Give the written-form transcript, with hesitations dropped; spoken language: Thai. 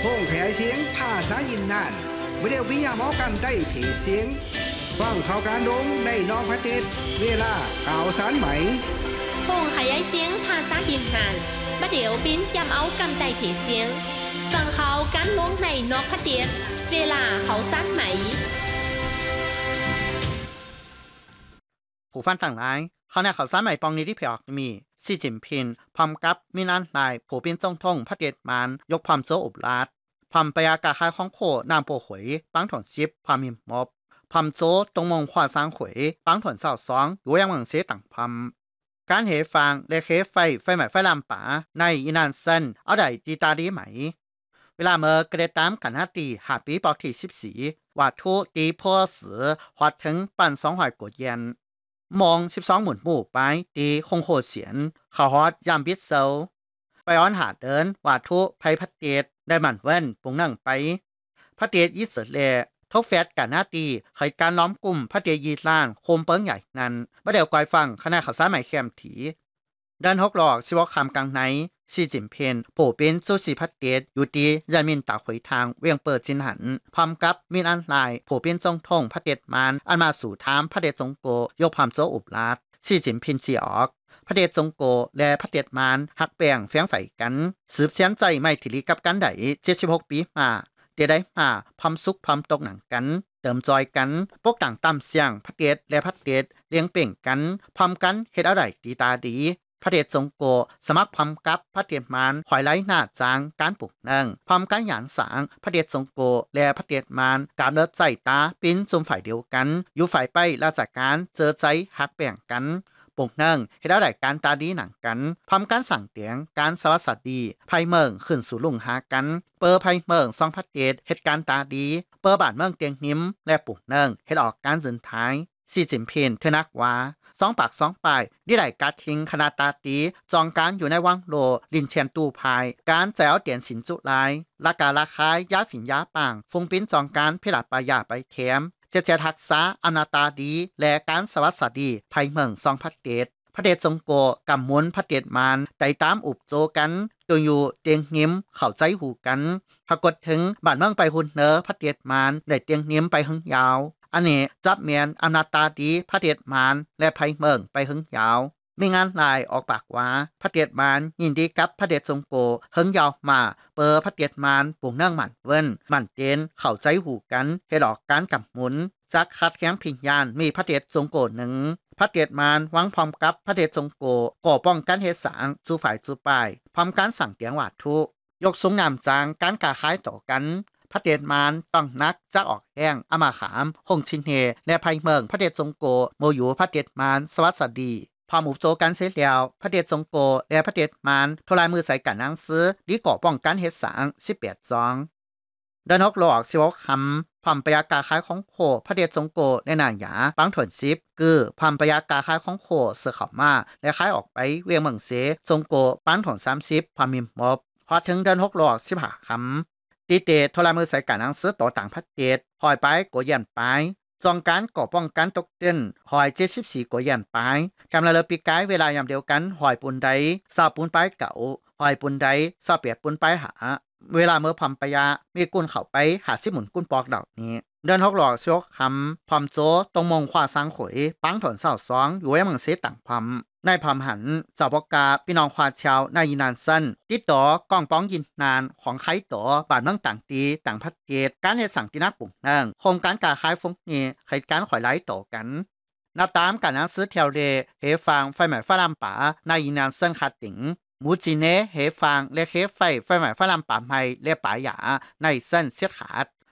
พงขยายเสียงภาษายินนานวิดีโอวิญญาหมอกันได้ผีเสียงฟังข่าวการดงในนอกประเทศเวลาข่าวสารไหมพงขยายเสียงภาษายินนานวิดีโอบินยำเอากันได้ผีเสียงฟังข่าวการดงในนอกประเทศเวลาข่าวสารไหมผู้ฟังต่างหลายเขาในข่าวสารใหม่ปองนี้ที่เผยออกมีสีจิ้นผิงพร้อมกับมินอันนายผู้เป็นจงทงพระเดชมานยกความโจอุบลาดพร้อมปยากาคายของโคนามโปหวยปังถอนชิปพร้อมมิมมอบพร้อมโจตรงมงขวาสร้างหวยปังถอนเศร้าสองอยู่ยังเมืองเสต่างพร้อมการเหฟังและเคไฟใหม่ไฟลำป่าในอินานเซนเอาได้ดีตาดีไหมเวลาเมื่อกระตามกันหาตีหาปีปอกที่14ว่าทุตีพ่อสือหอดถึงปั่น200กว่าเยนมอง12หมุนหมู่ไปตีคงโคเสียนเขาฮอดยามบิดเซาไปอ้อนหาเดินว่าทุภัยพัดเตดได้หมั่นเว้นปุงนั่งไปพระเตดยิสเลทกแฟดกันหน้าตีเคยการล้อมกลุ่มพระเตดยีล้านโคมเปิ้งใหญ่นั้นบ่เดี๋ยวกอยฟังคณะข่าวสารใหม่แคมถีด้าน6หลอกสิวคำกลางไหนสีจิ้นเพียนผู้เป็นซูซีพัดเตดอยู่ตียามินตาหวยทางเวียงเปิดจินหันพร้อมกับมินอันลายผู้เป็นจงทงพระเดชมานอันมาสู่ถามพระเดชจงโกยกความโจอุบลาดสีจิ้นเพียนสีออกพระเดชจงโกและพระเดชมานหักแปลงแฝงไฟกันสืบเสียนใจไม่ถิริกับกันได้76ปีมาเดี๋ยวได้มาพร้อมสุขพร้อมตกหนังกันเติมจอยกันปกต่างตามเสียงพระเดชและพระเดชเลี้ยงเป่งกันพร้อมกันเฮ็ดอะไรดีตาดีพระเดชจงโกสมัครพร้อมกับพระเดชมานหอยไล่หน้าจางการปลุกนั่งพร้อมกันหยานสางพระเดชจงโกและพระเดชมานการเลิศใจตาปิ้นซุ่มฝ่ายเดียวกันอยู่ฝ่ายไปราชการเจอใจหักแบ่งกันปลุกนั่งเฮ็ดอะไรการตาดีหนังกันพร้อมกันสั่งเตียงการสวัสดีภัยเมืองขึ้นสู่ลุงหากันเปอภัยเมืองซองพระเดชเหตุการณ์ตาดีเปอบ้านเมืองเตียงหิมและปลุกนั่งเฮ็ดออกการสืนท้ายสีจิ้นเพียนเทนักว่า2 ปาก 2 ปลายดิไหลกัดทิ้งคณะตาตีจองการอยู่ในวังโลลินเชียนตูพายการแจวเตียนสินจุลายละกาละคายยาฝิ่นยาป่างฟงปิ้นจองการพิลัดปายาไปแถมเจทักษะอนาตาดีและการสวัสดีภัยเมืองซองพระเดชพระเดชจงโกกำมุนพระเดชมานไต่ตามอุบโจกันตัวอยู่เตียงหิมเข้าใจหูกันปรากฏถึงบ้านเมืองไปหุ่นเนอพระเดชมานได้เตียงหิมไปหึงยาวอันนี้จับเมียนอำนาจตาดีพระเดชมานและภัยเมืองไปหึงยาวมีงานลายออกปากว่าพระเดชมานยินดีกับพระเดชจงโกหึงยาวมาเปอพระเดชมานปุ่งนั่งหมั่นเวินหมั่นเจนเข้าใจหูกันให้หลอกการกำหมุนจากคัดแข้งพิญญาณมีพระเดชจงโกหนึ่งพระเดชมานหวังพร้อมกับพระเดชจงโกก่อป้องกันเหตุสางจูฝ่ายจูปายพร้อมการสั่งเตียงหวาดทุยกสูงนำจางการกาขายต่อกันพระเดชมานต้องนักจักออกแห้งอามาขามหงชินเฮและภัยเมืองพระเดชจงโกโมอยู่พระเดชมานสวัสดีพอหมู่โจกันเสร็จแล้วพระเดชจงโกและพระเดชมานทลายมือใส่กันนางซื้อดีก่อป้องกันเฮ็ดสาง18ซองด้าน6หลอกสิวคำพร้อมปยากาขายของโคพระเดชจงโกในนางหยาปังถน10คือพร้อมปยากาขายของโคเสือเข้ามาและขายออกไปเวียงเมืองเสจงโกปังถน30พร้อมมิมมอบพอถึงด้าน6หลอก15คำตีเตะโทรมือใส่กันหนังสือต่อต่างประเทศหอยไปกว่ายันไปจองการก่อป้องกันตกเต้นหอย74กว่ายันไปกำลังเลปีกายเวลายามเดียวกันหอยปุนใดซาปุนไปเก่าหอยปุนใดซาเปียดปุนไปหาเวลาเมื่อพำปยามีกุนเข้าไปหาสิหมุนกุนปอกดอกนี้เดิน6หลอกชกคำพร้อมโจตรงมงขวาสังขวยปังถอนเศร้า2อยู่ไว้เมืองเสต่างพำในพำหันเจ้าปกาพี่น้องควาชาวในยินานสั้นติดต่อกองป้องยินนานของไข่ต่อบาดเมืองต่างตีต่างพัดเกตการเฮ็ดสั่งตินักปุ่งนั่งโครงการกาขายฟงนี้ไขการข่อยไล่ต่อกันนับตามการหนังสือเทวเรเฮฟังไฟใหม่ฟ้าลำป่าในยินานสั้นคาติงมูจีเนเฮฟังและเฮไฟใหม่ฟ้าลำป่าไม้และป่าหยาในสั้นเสียขาด